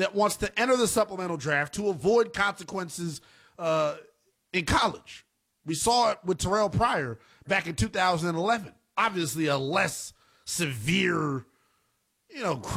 that wants to enter the supplemental draft to avoid consequences in college. We saw it with Terrell Pryor back in 2011. Obviously, a less severe,